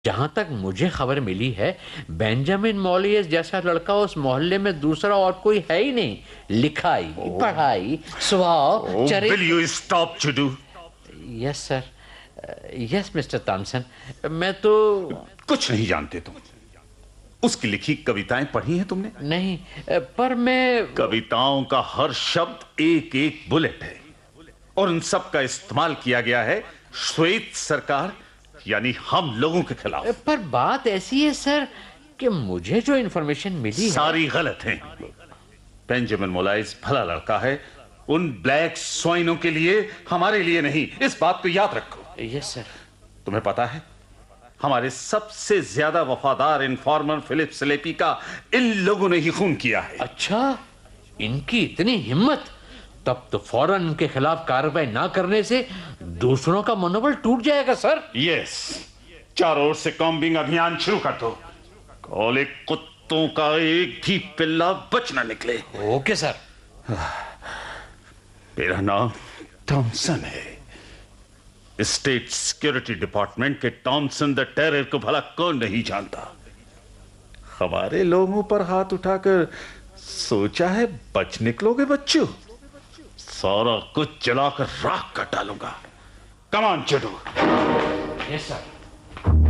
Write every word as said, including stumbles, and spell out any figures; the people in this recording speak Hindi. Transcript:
जहां तक मुझे खबर मिली है, बेंजामिन मॉलियस जैसा लड़का उस मोहल्ले में दूसरा और कोई है ही नहीं। लिखाई, पढ़ाई, स्वभाव, चरित्र। Will you stop, जुडू? Yes sir, yes mister Thompson. मैं तो कुछ नहीं जानते तुम। उसकी लिखी कविताएं पढ़ी हैं तुमने? नहीं, पर मैं कविताओं का हर शब्द एक एक बुलेट है और उन सब का इस्तेमाल किया गया है श्वेत सरकार यानी हम लोगों के खिलाफ। पर बात ऐसी है सर कि मुझे जो इंफॉर्मेशन मिली सारी गलत है। बेंजामिन मोलाइस भला लड़का है, उन ब्लैक स्वाइनों के लिए, हमारे लिए नहीं। इस बात को याद रखो। Yes sir. तुम्हें पता है, हमारे सबसे ज्यादा वफादार इन्फॉर्मर फिलिप स्लेपी का इन लोगों ने ही खून किया है। अच्छा, इनकी इतनी हिम्मत! तब तो फौरन इनके खिलाफ कार्रवाई ना करने से दूसरों का मनोबल टूट जाएगा सर। यस, चारों ओर से कॉम्बिंग अभियान शुरू कर दो। काले कुत्तों का एक भी पिल्ला बच ना निकले। Okay sir. मेरा नाम थॉमसन है। स्टेट सिक्योरिटी डिपार्टमेंट के टॉमसन द टेरर को भला कौन नहीं जानता। हमारे लोगों पर हाथ उठाकर सोचा है बच निकलोगे बच्चों? सारा कुछ जलाकर राख कर डालूंगा। Come on जुडू। Yes sir.